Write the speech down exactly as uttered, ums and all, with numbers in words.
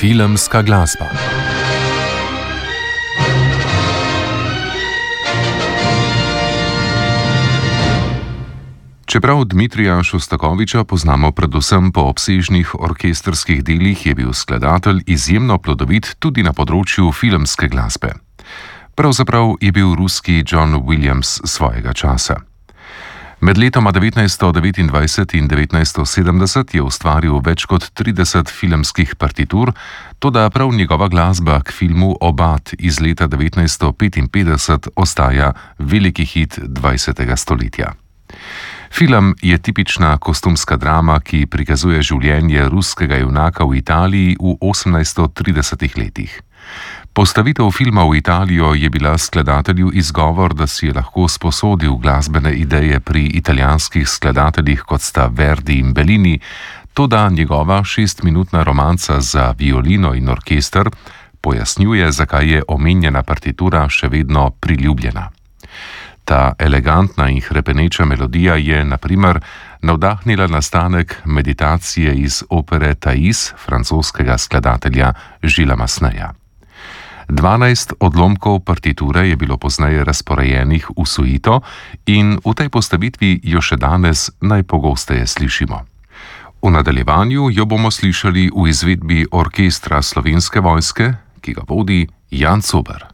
Filmska glasba. Čeprav Dmitrija Šostakoviča poznamo predvsem po obsežnih orkestrskih delih, je bil skladatelj izjemno plodovit tudi na področju filmske glasbe. Pravzaprav je bil ruski John Williams svojega časa. Med letoma devetnajststo devetindvajset in devetnajststo sedemdeset je ustvaril več kot trideset filmskih partitur, toda prav njegova glasba k filmu Obad iz leta devetnajststo petinpetdeset ostaja veliki hit dvajsetega stoletja. Film je tipična kostumska drama, ki prikazuje življenje ruskega junaka v Italiji v osemnajststo tridesetih letih. Postavitev filma v Italijo je bila skladatelju izgovor, da si je lahko sposodil glasbene ideje pri italijanskih skladateljih, kot sta Verdi in Bellini, toda njegova šestminutna romanca za violino in orkester pojasnjuje, zakaj je omenjena partitura še vedno priljubljena. Ta elegantna in hrepeneča melodija je, na primer, navdahnila nastanek meditacije iz opere Thais francoskega skladatelja Gillesa Masseneja. Dvanajst odlomkov partiture je bilo pozneje razporejenih v suito in v tej postavitvi jo še danes najpogosteje slišimo. V nadaljevanju jo bomo slišali v izvedbi orkestra Slovenske vojske, ki ga vodi Jan Cober.